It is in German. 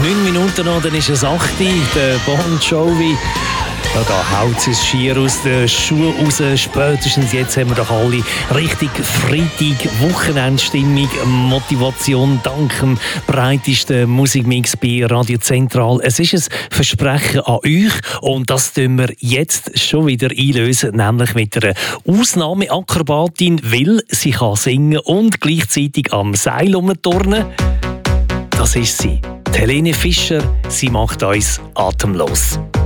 9 Minuten noch, dann ist es 8 Uhr. Der Bon Jovi. Ja, da haut es schier aus den Schuhen raus. Spätestens jetzt haben wir doch alle richtig Freitag, Wochenendstimmung, Motivation dank dem breitesten Musikmix bei Radio Zentral. Es ist ein Versprechen an euch und das tun wir jetzt schon wieder einlösen, nämlich mit einer Ausnahmeakrobatin, weil sie kann singen und gleichzeitig am Seil rumturnen. Das ist sie, die Helene Fischer. Sie macht uns atemlos.